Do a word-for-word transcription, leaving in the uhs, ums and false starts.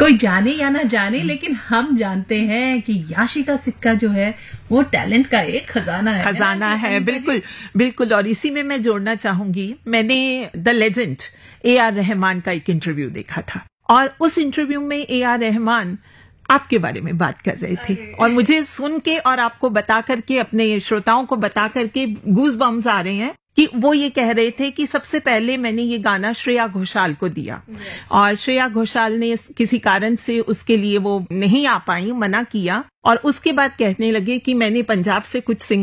कोई जाने या ना जाने, लेकिन हम जानते हैं कि याशिका सिक्का जो है वो टैलेंट का एक खजाना है। खजाना है, बिल्कुल बिल्कुल। और इसी में मैं जोड़ना चाहूंगी, मैंने the legend A R Rahman का एक इंटरव्यू देखा था, और उस इंटरव्यू में ए आर रहमान आपके बारे में बात कर रहे थे, और मुझे सुन के और आपको बता करके, अपने श्रोताओं को बता करके गूज बम्स आ रहे हैं कि वो ये कह रहे थे कि सबसे पहले मैंने ये गाना श्रेया घोषाल को दिया, yes. और श्रेया घोषाल ने किसी कारण से उसके लिए वो नहीं आ पाई, मना किया, और उसके बाद कहने लगे कि मैंने पंजाब से कुछ सिंगर